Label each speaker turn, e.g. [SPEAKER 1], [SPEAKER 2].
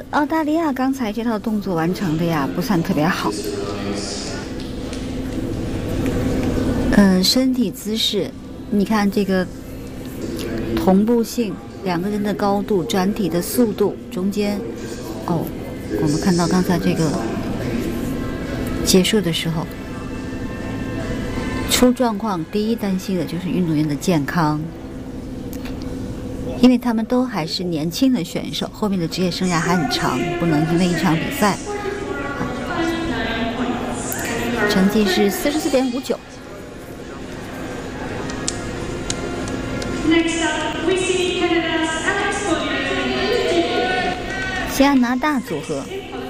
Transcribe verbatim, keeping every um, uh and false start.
[SPEAKER 1] 澳大利亚刚才这套动作完成的呀，不算特别好。嗯，身体姿势，你看这个同步性，两个人的高度、转体的速度，中间，哦，我们看到刚才这个结束的时候出状况，第一担心的就是运动员的健康。因为他们都还是年轻的选手，后面的职业生涯还很长，不能因为一场比赛。成绩是四十四点五九。加拿大组合